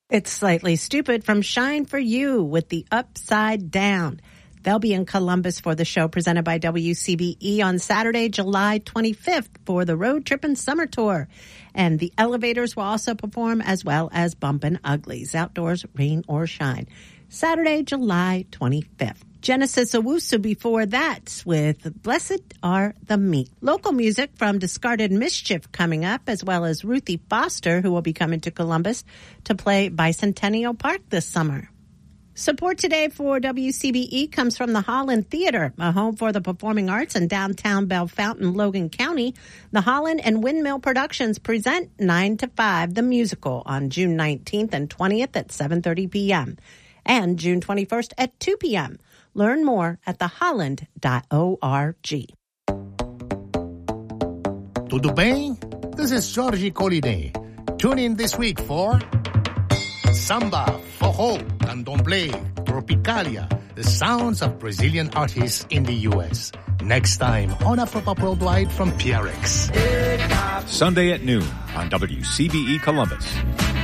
It's Slightly Stupid from Shine For You with the Upside Down. They'll be in Columbus for the show presented by WCBE on Saturday, July 25th for the Road Trippin' Summer Tour. And the Elevators will also perform, as well as Bumpin' Uglies, outdoors, rain or shine. Saturday, July 25th. Genesis Owusu before that with Blessed Are the Meek. Local music from Discarded Mischief coming up, as well as Ruthie Foster, who will be coming to Columbus to play Bicentennial Park this summer. Support today for WCBE comes from the Holland Theater, a home for the performing arts in downtown Bellefontaine, Logan County. The Holland and Windmill Productions present 9 to 5, the musical, on June 19th and 20th at 7:30 p.m. and June 21st at 2 p.m. Learn more at theholland.org. Tudo bem? This is Jorge Collinet. Tune in this week for Samba, Forró, Candomblé, Tropicalia, the sounds of Brazilian artists in the U.S. Next time on Afropop Worldwide from PRX. Sunday at noon on WCBE Columbus.